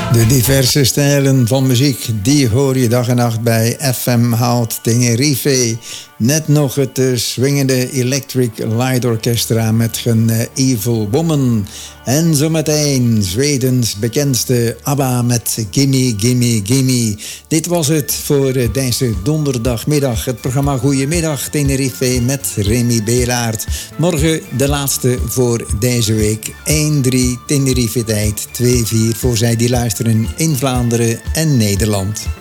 De diverse stijlen van muziek, die hoor je dag en nacht bij FM Hout Tenerife. Net nog het swingende Electric Light Orchestra met een Evil Woman. En zometeen Zwedens bekendste ABBA met Gimme, Gimme, Gimme. Dit was het voor deze donderdagmiddag. Het programma Goedemiddag Tenerife met Remy Belaert. Morgen de laatste voor deze week. 1-3 Tenerife tijd, 2-4 voor zij die luisteren in Vlaanderen en Nederland.